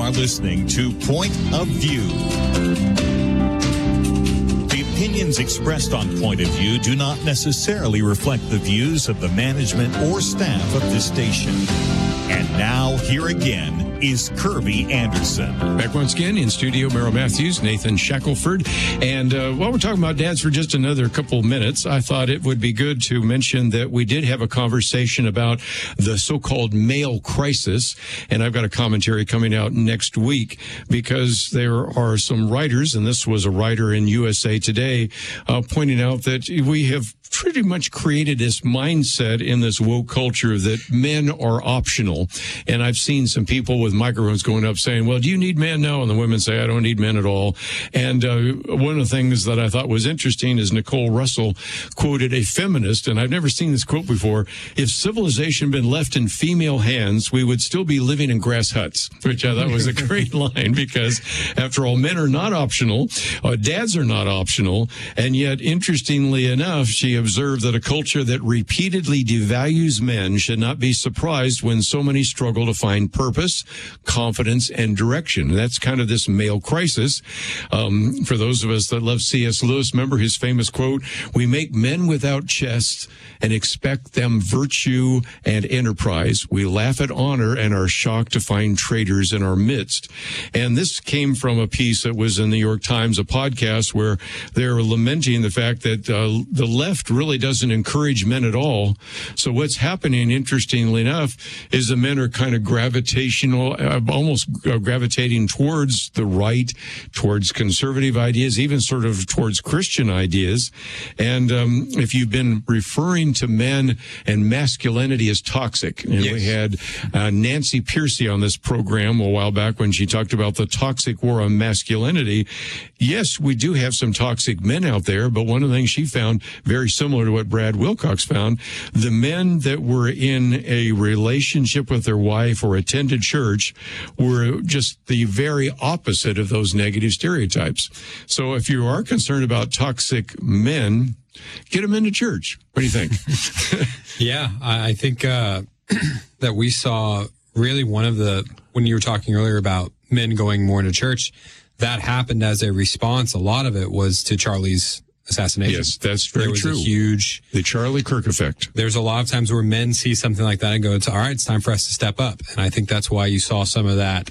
are listening to Point of View. The opinions expressed on Point of View do not necessarily reflect the views of the management or staff of this station. And now, here again is Kirby Anderson. Back once again in studio, Merrill Matthews, Nathan Shackelford. And while we're talking about dads for just another couple of minutes, I thought it would be good to mention that we did have a conversation about the so-called male crisis. And I've got a commentary coming out next week because there are some writers, and this was a writer in USA Today, pointing out that we have pretty much created this mindset in this woke culture that men are optional. And I've seen some people with microphones going up saying, well, do you need men? No. And the women say, I don't need men at all. And one of the things that I thought was interesting is Nicole Russell quoted a feminist, and I've never seen this quote before, if civilization had been left in female hands, we would still be living in grass huts, which I thought was a great line because, after all, men are not optional, dads are not optional, and yet, interestingly enough, she observed that a culture that repeatedly devalues men should not be surprised when so many struggle to find purpose, confidence, and direction. That's kind of this male crisis. For those of us that love C.S. Lewis, remember his famous quote, we make men without chests and expect them virtue and enterprise. We laugh at honor and are shocked to find traitors in our midst. And this came from a piece that was in the New York Times, a podcast where they're lamenting the fact that the left really doesn't encourage men at all. So what's happening, interestingly enough, is the men are kind of gravitational, almost gravitating towards the right, towards conservative ideas, even sort of towards Christian ideas. And if you've been referring to men and masculinity as toxic, and yes. We had Nancy Pearcey on this program a while back when she talked about the toxic war on masculinity. Yes, we do have some toxic men out there, but one of the things she found very similar to what Brad Wilcox found, the men that were in a relationship with their wife or attended church were just the very opposite of those negative stereotypes. So if you are concerned about toxic men, get them into church. What do you think? Yeah, I think that we saw really one of the, when you were talking earlier about men going more into church, that happened as a response. A lot of it was to Charlie's assassination. Yes, that's very true. The Charlie Kirk effect. There's a lot of times where men see something like that and go, all right, it's time for us to step up. And I think that's why you saw some of that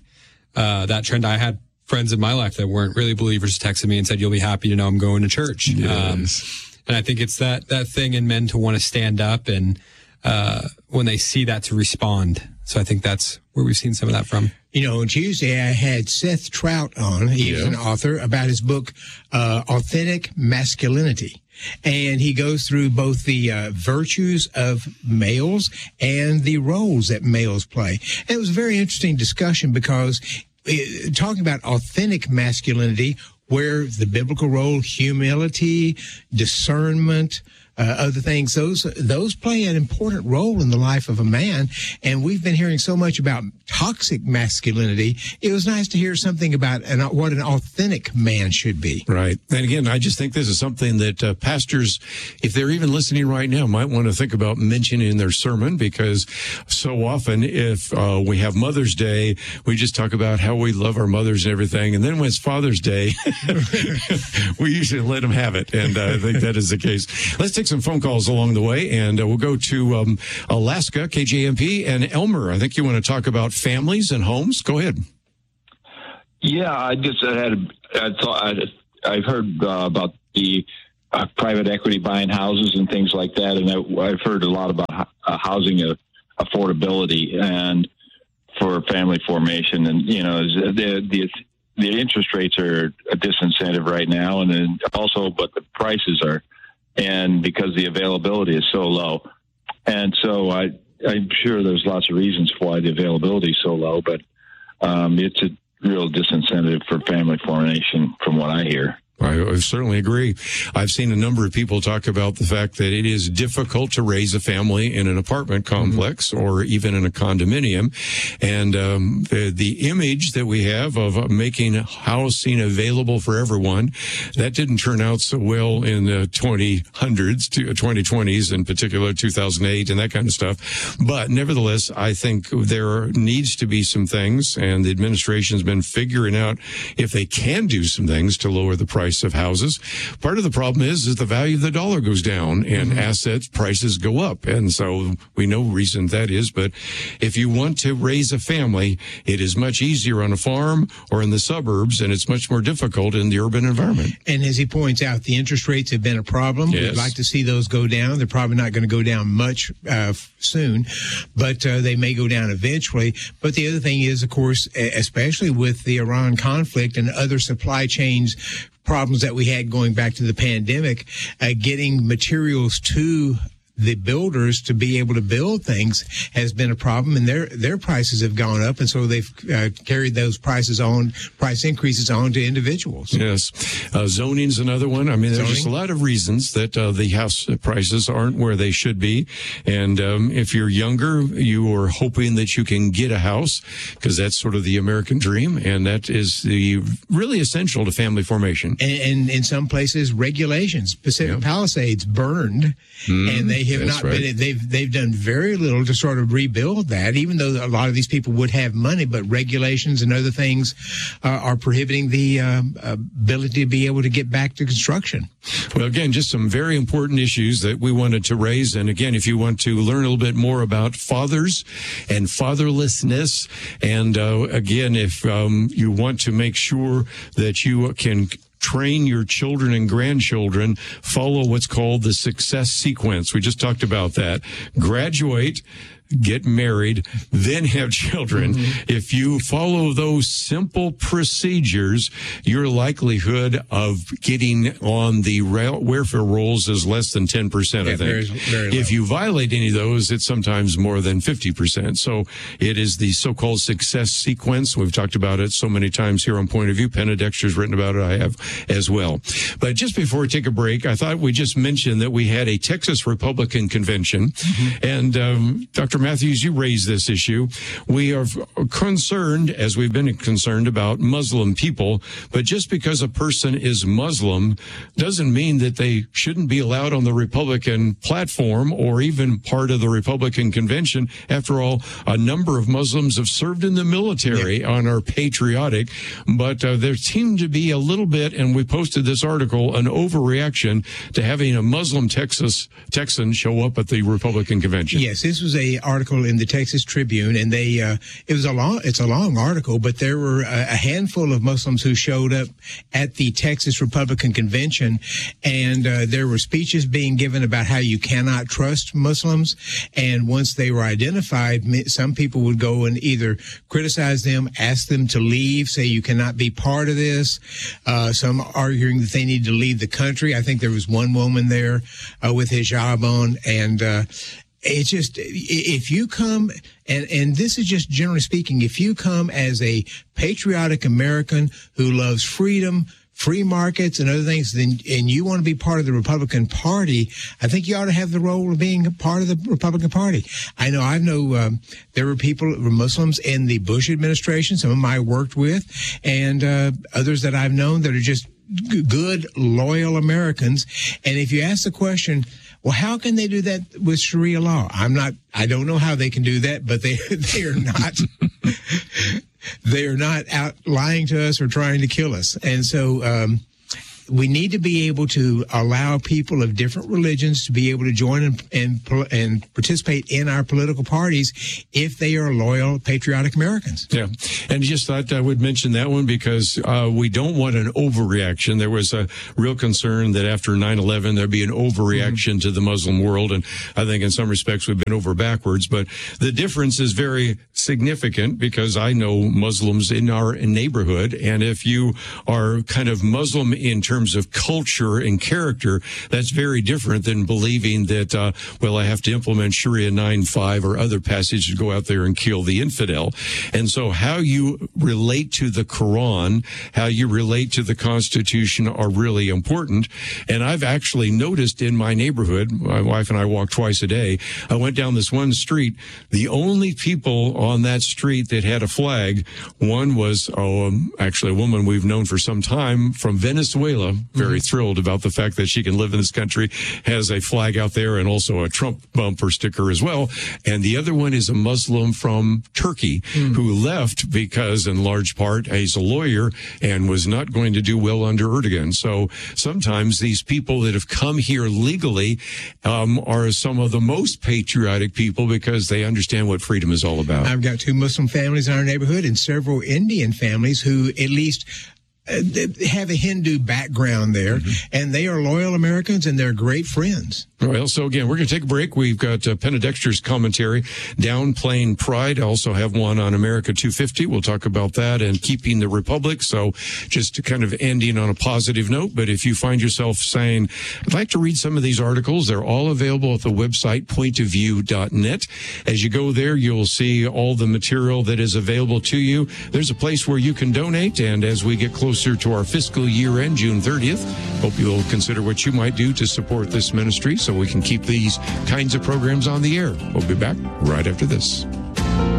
trend. I had friends in my life that weren't really believers texted me and said, you'll be happy to know I'm going to church. Yes. And I think it's that thing in men to want to stand up and when they see that to respond. So I think that's where we've seen some of that from. You know, on Tuesday, I had Seth Trout on. He's an author about his book, Authentic Masculinity. And he goes through both the virtues of males and the roles that males play. And it was a very interesting discussion because talking about authentic masculinity, where the biblical role, humility, discernment, other things, those play an important role in the life of a man. And we've been hearing so much about toxic masculinity. It was nice to hear something about what an authentic man should be. Right. And again, I just think this is something that pastors, if they're even listening right now, might want to think about mentioning in their sermon, because so often if we have Mother's Day, we just talk about how we love our mothers and everything. And then when it's Father's Day, we usually let them have it. And I think that is the case. Let's take some phone calls along the way, and we'll go to Alaska, KJMP, and Elmer. I think you want to talk about families and homes. Go ahead. Yeah, I've heard about the private equity buying houses and things like that, and I've heard a lot about housing affordability and for family formation, and you know the interest rates are a disincentive right now, and then also, but the prices are. And because the availability is so low. And so I'm sure there's lots of reasons why the availability is so low, but it's a real disincentive for family formation from what I hear. I certainly agree. I've seen a number of people talk about the fact that it is difficult to raise a family in an apartment complex or even in a condominium. And the image that we have of making housing available for everyone, that didn't turn out so well in the 2020s, in particular 2008 and that kind of stuff. But nevertheless, I think there needs to be some things, and the administration's been figuring out if they can do some things to lower the price of houses. Part of the problem is the value of the dollar goes down and asset prices go up. And so we know reason that is. But if you want to raise a family, it is much easier on a farm or in the suburbs, and it's much more difficult in the urban environment. And as he points out, the interest rates have been a problem. Yes. We'd like to see those go down. They're probably not going to go down much soon, but they may go down eventually. But the other thing is, of course, especially with the Iran conflict and other supply chains problems that we had going back to the pandemic, getting materials to the builders to be able to build things has been a problem, and their prices have gone up, and so they've carried those price increases on to individuals. Yes. Zoning's another one. I mean, there's just a lot of reasons that the house prices aren't where they should be. And if you're younger, you are hoping that you can get a house, because that's sort of the American dream, and that is really essential to family formation. And in some places, regulations. Pacific Palisades burned, and they have not been. They've done very little to sort of rebuild that, even though a lot of these people would have money, but regulations and other things are prohibiting the ability to be able to get back to construction. Well, again, just some very important issues that we wanted to raise. And again, if you want to learn a little bit more about fathers and fatherlessness, and again, if you want to make sure that you can train your children and grandchildren, follow what's called the success sequence. We just talked about that. Graduate, get married, then have children. If you follow those simple procedures, your likelihood of getting on the welfare rolls is less than 10%, I think. Very low. If you violate any of those, it's sometimes more than 50%. So it is the so-called success sequence. We've talked about it so many times here on Point of View. Penna Dexter's written about it. I have as well. But just before we take a break, I thought we just mentioned that we had a Texas Republican convention. And Dr. Matthews, you raised this issue. We are concerned, as we've been concerned, about Muslim people, but just because a person is Muslim doesn't mean that they shouldn't be allowed on the Republican platform or even part of the Republican convention. After all, a number of Muslims have served in the military and are patriotic, but there seemed to be a little bit, and we posted this article, an overreaction to having a Muslim Texan show up at the Republican convention. Yes, this was a article in the Texas Tribune, and it's a long article, but there were a handful of Muslims who showed up at the Texas Republican convention, and there were speeches being given about how you cannot trust Muslims, and once they were identified, some people would go and either criticize them, ask them to leave, say you cannot be part of this, some arguing that they need to leave the country. I think there was one woman there with hijab on, and it's just, if you come, and this is just generally speaking, if you come as a patriotic American who loves freedom, free markets, and other things, then, and you want to be part of the Republican Party, I think you ought to have the role of being a part of the Republican Party. I know there were Muslims in the Bush administration, some of them I worked with, and others that I've known that are just good, loyal Americans. And if you ask the question, well, how can they do that with Sharia law? I don't know how they can do that, but they are not, they are not out lying to us or trying to kill us. And so, we need to be able to allow people of different religions to be able to join and participate in our political parties if they are loyal, patriotic Americans. Yeah. And just thought I would mention that one because we don't want an overreaction. There was a real concern that after 9/11, there'd be an overreaction to the Muslim world. And I think in some respects we've been over backwards. But the difference is very significant because I know Muslims in our neighborhood. And if you are kind of Muslim in terms terms of culture and character, that's very different than believing that, I have to implement Sharia 9:5 or other passages to go out there and kill the infidel. And so how you relate to the Quran, how you relate to the Constitution are really important. And I've actually noticed in my neighborhood, my wife and I walk twice a day, I went down this one street, the only people on that street that had a flag, one was actually a woman we've known for some time from Venezuela, very thrilled about the fact that she can live in this country, has a flag out there and also a Trump bumper sticker as well. And the other one is a Muslim from Turkey who left because, in large part, he's a lawyer and was not going to do well under Erdogan. So sometimes these people that have come here legally are some of the most patriotic people because they understand what freedom is all about. I've got 2 Muslim families in our neighborhood and several Indian families who at least have a Hindu background there, and they are loyal Americans and they're great friends. Well, so again, we're going to take a break. We've got Penna Dexter's commentary, Downplaying Pride. I also have one on America 250. We'll talk about that and Keeping the Republic. So just to kind of ending on a positive note, but if you find yourself saying, I'd like to read some of these articles, they're all available at the website pointofview.net. As you go there, you'll see all the material that is available to you. There's a place where you can donate, and as we get closer to our fiscal year end, June 30th, hope you'll consider what you might do to support this ministry so we can keep these kinds of programs on the air. We'll be back right after this.